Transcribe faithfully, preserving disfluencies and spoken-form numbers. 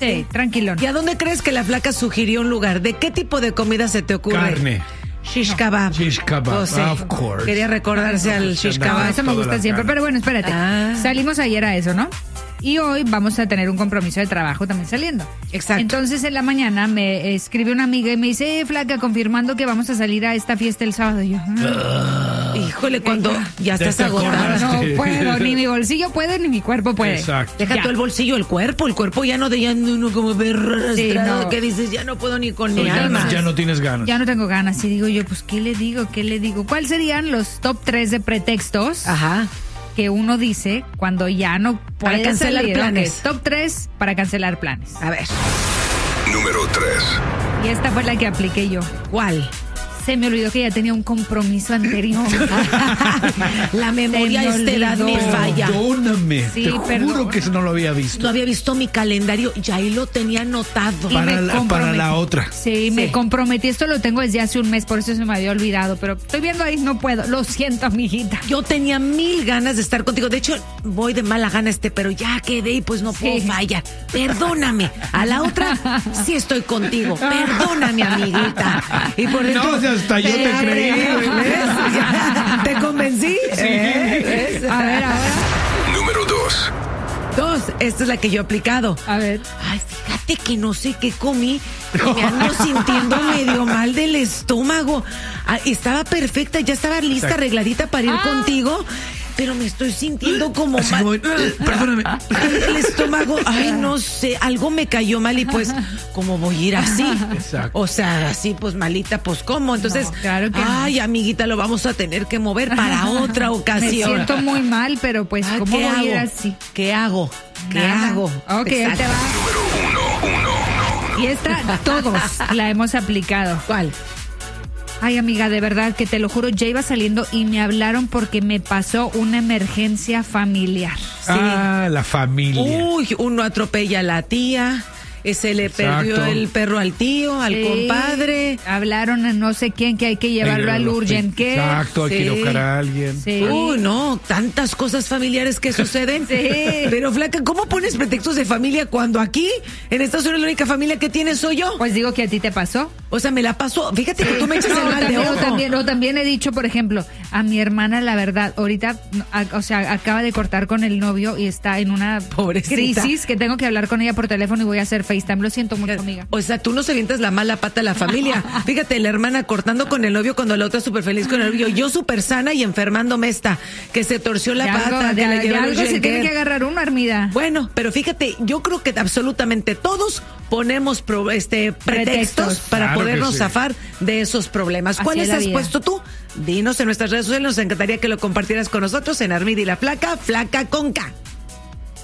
Sí, tranquilón. ¿Y a dónde crees que la flaca sugirió un lugar? ¿De qué tipo de comida se te ocurre? Carne. Shish kebab. Shish kebab, Oh, sí. of course. Quería recordarse al shish No, kebab. eso me gusta siempre. Pero bueno, espérate. Ah. Salimos ayer a eso, ¿no? Y hoy vamos a tener un compromiso de trabajo también saliendo. Exacto. Entonces en la mañana me escribe una amiga y me dice, eh, flaca, confirmando que vamos a salir a esta fiesta el sábado. Y yo, ah. Híjole, cuando ya estás te agotada. acordaste. No puedo, ni mi bolsillo puede, ni mi cuerpo puede. Exacto. Deja Ya. todo el bolsillo, el cuerpo. El cuerpo ya no de ya uno como perro arrastrado, Sí, no. que dices, ya no puedo ni con mi Ya no, alma. ya no tienes ganas. Ya no tengo ganas. Y digo yo, pues, ¿qué le digo? ¿Qué le digo? ¿Cuáles serían los top tres de pretextos Ajá. que uno dice cuando ya no puede Para cancelar salir? planes. Ok, top tres para cancelar planes. A ver, Número tres. Y esta fue la que apliqué yo. ¿cuál? Se me olvidó que ya tenía un compromiso anterior. La memoria Se a me esta edad me olvidó. falla. Sí, Perdóname. te juro perdón. que eso no lo había visto. No había visto mi calendario y ahí lo tenía anotado. Y Para me la- para comprometí. la otra. Sí, me Sí. comprometí. Esto lo tengo desde hace un mes, por eso se me había olvidado. Pero estoy viendo ahí, no puedo. Lo siento, amiguita. Yo tenía mil ganas de estar contigo. De hecho, voy de mala gana este, pero ya quedé y pues no puedo Sí. fallar. Perdóname. A la otra, sí estoy contigo. Perdóname, amiguita. Y por dentro, No, si hasta yo te abre, creí, güey. ¿ves? Ya, ¿te convencí? ¿Eh? ¿Ves? A ver, ahora. Número dos. Dos, esta es la que yo he aplicado. A ver. Ay, fíjate que no sé qué comí. y Me ando sintiendo medio mal del estómago. Ah, estaba perfecta, ya estaba lista, Exacto. arregladita para ir Ah. contigo. Pero me estoy sintiendo como Así mal. como, eh, perdóname. El estómago, ay, no sé, algo me cayó mal y pues, ¿cómo voy a ir así? Exacto. O sea, así pues malita, pues ¿cómo? Entonces, No, claro que no. ay, amiguita, lo vamos a tener que mover para otra Me ocasión. siento muy mal, pero pues, Ah, ¿cómo ¿qué voy a ir hago? así? ¿Qué hago? ¿Qué Nada. hago? Ok, ahí te Exacto. va. Número uno, uno, uno. Y esta, todos la hemos aplicado. ¿Cuál? Ay, amiga, de verdad que te lo juro, ya iba saliendo y me hablaron porque me pasó una emergencia familiar. Ah, la familia. Uy, uno atropella a la tía, eh, se le perdió Exacto. el perro al tío, al Sí, compadre. Hablaron a no sé quién que hay que llevarlo Hay al los- urgent care. Exacto, hay que Sí. elocar a alguien. Sí. Uy, no, tantas cosas familiares que suceden. Sí. Pero, flaca, ¿cómo pones pretextos de familia cuando aquí, en Estados Unidos, la única familia que tienes soy yo? Pues digo que a ti te pasó. O sea, me la paso. Fíjate que tú me echas el No, mal de también, o ojo. también, o también he dicho, por ejemplo, a mi hermana, la verdad, ahorita, a- o sea, acaba de cortar con el novio y está en una Pobrecita. crisis que tengo que hablar con ella por teléfono y voy a hacer FaceTime. Lo siento mucho, amiga. O sea, tú no se avientas la mala pata a la familia. Fíjate, la hermana cortando con el novio cuando la otra súper feliz con el novio. Yo súper sana y enfermándome esta, que se torció la De pata. algo, que de- la de llevé al algo se urgent tiene care. que agarrar uno, Armida. Bueno, pero fíjate, yo creo que absolutamente todos ponemos pro- este, pretextos, Pretextos. para Claro que podernos sí. zafar de esos problemas. Así ¿Cuáles es la has vida. puesto tú? Dinos en nuestras redes sociales, nos encantaría que lo compartieras con nosotros en Armida y la Flaca, Flaca con K.